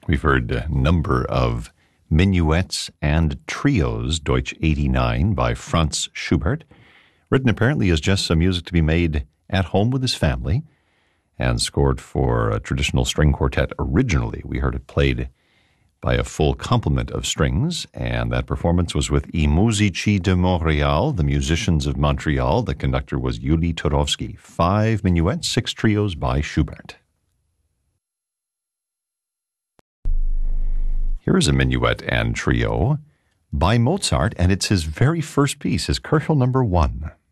We've heard a number of minuets and trios, Deutsch 89 by Franz Schubert, written apparently as just some music to be made at home with his family and scored for a traditional string quartet originally. We heard it played by a full complement of strings, and that performance was with I Musici de Montréal, the musicians of Montreal. The conductor was Yuli Turovsky. 5 minuets, 6 trios by Schubert. Here is a minuet and trio by Mozart, and it's his very first piece, his Köchel number 1.